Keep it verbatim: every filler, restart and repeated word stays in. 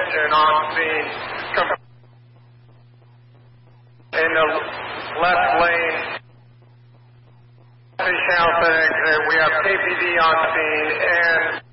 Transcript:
engine on scene. In the left lane, Fish House exit, we have K P D on scene, and